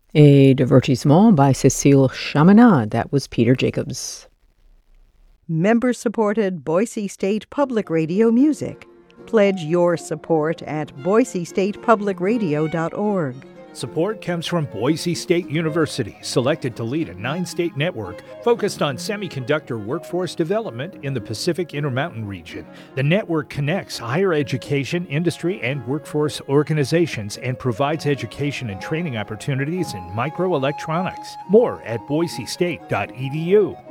A divertissement by Cécile Chaminade. That was Peter Jacobs. Member-supported Boise State Public Radio music. Pledge your support at boisestatepublicradio.org. Support comes from Boise State University, selected to lead a 9-state network focused on semiconductor workforce development in the Pacific Intermountain region. The network connects higher education, industry, and workforce organizations and provides education and training opportunities in microelectronics. More at boisestate.edu.